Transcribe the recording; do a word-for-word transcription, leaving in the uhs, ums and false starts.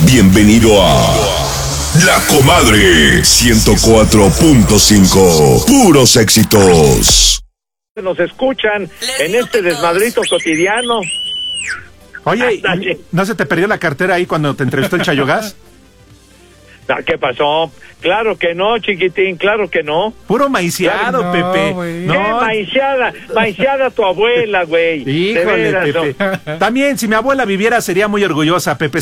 Bienvenido a La Comadre ciento cuatro punto cinco. Puros éxitos. Nos escuchan en este desmadrito cotidiano. Oye, ¿no se te perdió la cartera ahí cuando te entrevistó el Chayogás? ¿Qué pasó? Claro que no, chiquitín, claro que no. Puro maiciado, claro, Pepe. No, ¿qué no. maiciada? Maiciada tu abuela, güey. Híjole, veras, Pepe. No. También, si mi abuela viviera, sería muy orgullosa, Pepe.